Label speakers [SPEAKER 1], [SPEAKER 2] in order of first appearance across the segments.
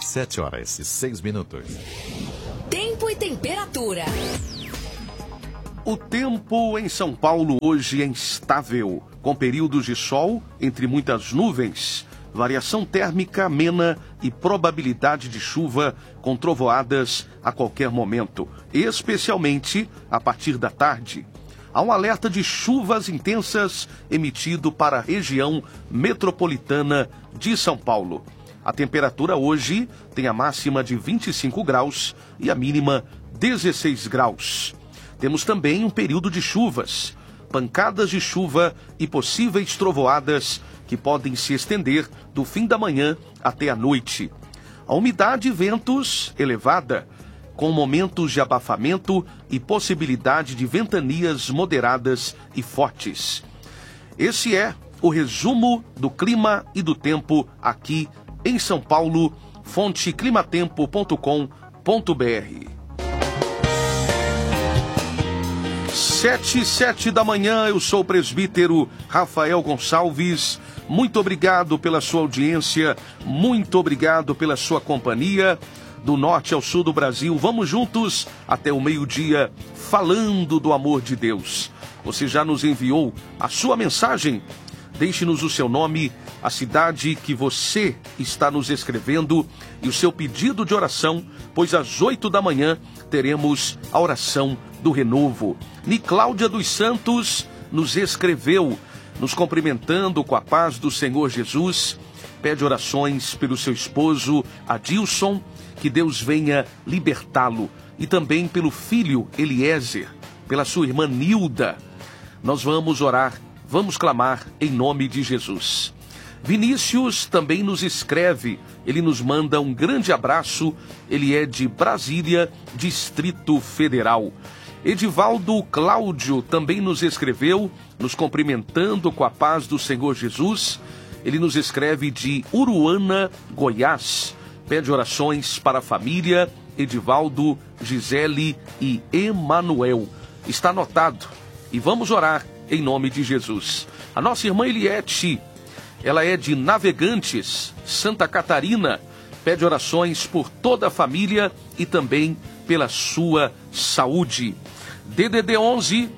[SPEAKER 1] 7h06.
[SPEAKER 2] Tempo e temperatura.
[SPEAKER 3] O tempo em São Paulo hoje é instável, com períodos de sol entre muitas nuvens, variação térmica amena e probabilidade de chuva com trovoadas a qualquer momento, especialmente a partir da tarde. Há um alerta de chuvas intensas emitido para a região metropolitana de São Paulo. A temperatura hoje tem a máxima de 25 graus e a mínima 16 graus. Temos também um período de chuvas, pancadas de chuva e possíveis trovoadas que podem se estender do fim da manhã até a noite. A umidade e ventos elevada, com momentos de abafamento e possibilidade de ventanias moderadas e fortes. Esse é o resumo do clima e do tempo aqui em São Paulo, fonte climatempo.com.br. 7h07 da manhã, eu sou o presbítero Rafael Gonçalves. Muito obrigado pela sua audiência, muito obrigado pela sua companhia. Do norte ao sul do Brasil, vamos juntos até o meio-dia, falando do amor de Deus. Você já nos enviou a sua mensagem? Deixe-nos o seu nome, a cidade que você está nos escrevendo e o seu pedido de oração, pois às 8 da manhã teremos a oração do renovo. Nicláudia dos Santos nos escreveu, nos cumprimentando com a paz do Senhor Jesus. Pede orações pelo seu esposo Adilson, que Deus venha libertá-lo, e também pelo filho Eliezer, pela sua irmã Nilda. Nós vamos orar, vamos clamar em nome de Jesus. Vinícius também nos escreve, ele nos manda um grande abraço, ele é de Brasília, Distrito Federal. Edivaldo Cláudio também nos escreveu, nos cumprimentando com a paz do Senhor Jesus. Ele nos escreve de Uruana, Goiás. Pede orações para a família, Edivaldo, Gisele e Emanuel. Está anotado. E vamos orar em nome de Jesus. A nossa irmã Eliette, ela é de Navegantes, Santa Catarina. Pede orações por toda a família e também pela sua saúde. DDD 11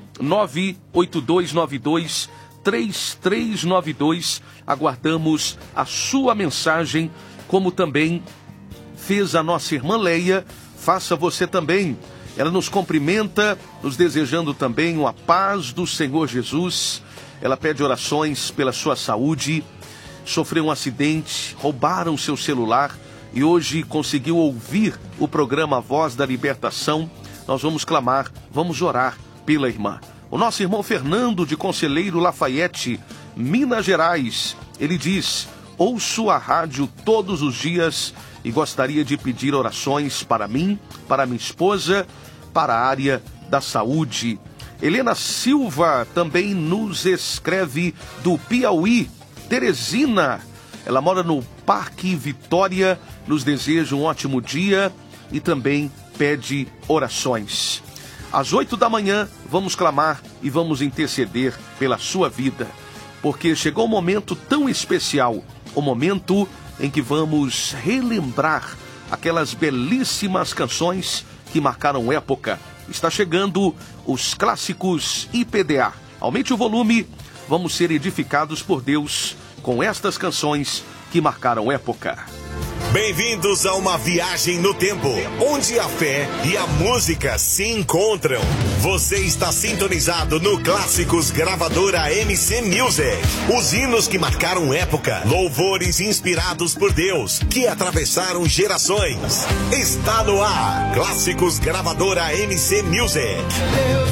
[SPEAKER 3] 98292 3392. Aguardamos a sua mensagem, como também fez a nossa irmã Leia. Faça você também. Ela nos cumprimenta, nos desejando também a paz do Senhor Jesus. Ela pede orações pela sua saúde. Sofreu um acidente, roubaram seu celular e hoje conseguiu ouvir o programa Voz da Libertação. Nós vamos clamar, vamos orar pela irmã. O nosso irmão Fernando, de Conselheiro Lafayette, Minas Gerais, ele diz: ouço a rádio todos os dias e gostaria de pedir orações para mim, para minha esposa, para a área da saúde. Helena Silva também nos escreve do Piauí, Teresina. Ela mora no Parque Vitória, nos deseja um ótimo dia e também pede orações. Às 8 da manhã, vamos clamar e vamos interceder pela sua vida, porque chegou um momento tão especial, o momento em que vamos relembrar aquelas belíssimas canções que marcaram época. Está chegando os clássicos IPDA. Aumente o volume, vamos ser edificados por Deus com estas canções que marcaram época.
[SPEAKER 4] Bem-vindos a uma viagem no tempo, onde a fé e a música se encontram. Você está sintonizado no Clássicos Gravadora MC Music. Os hinos que marcaram época, louvores inspirados por Deus, que atravessaram gerações. Está no ar, Clássicos Gravadora MC Music.